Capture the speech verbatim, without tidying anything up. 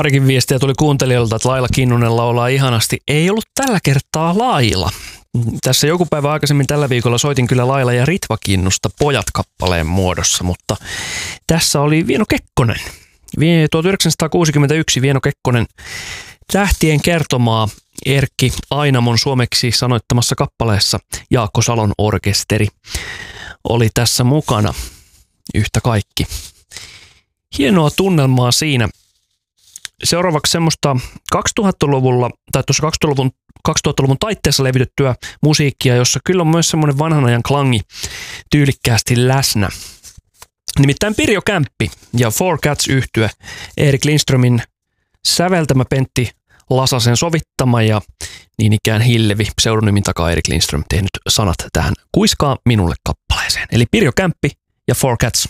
Parikin viestiä tuli kuuntelijoilta, että Laila Kinnunen laulaa ihanasti. Ei ollut tällä kertaa Laila. Tässä joku päivä aikaisemmin tällä viikolla soitin kyllä Laila ja Ritva Kinnusta Pojat-kappaleen muodossa, mutta tässä oli Vieno Kekkonen. tuhatyhdeksänsataakuusikymmentäyksi Vieno Kekkonen tähtien kertomaa Erkki Ainamon suomeksi sanoittamassa kappaleessa. Jaakko Salon orkesteri oli tässä mukana yhtä kaikki. Hienoa tunnelmaa siinä. Seuraavaksi semmoista kaksituhattaluvulla tai tuossa kaksituhattaluvun, kaksituhattaluvun taitteessa levitettyä musiikkia, jossa kyllä on myös semmoinen vanhan ajan klangi tyylikkäästi läsnä. Nimittäin Pirjo Kämppi ja Four Cats -yhtye, Erik Lindströmin säveltämä, Pentti Lasasen sovittama ja niin ikään Hillevi, pseudonymin takaa Erik Lindström, tehnyt sanat tähän Kuiskaa minulle -kappaleeseen. Eli Pirjo Kämppi ja Four Cats.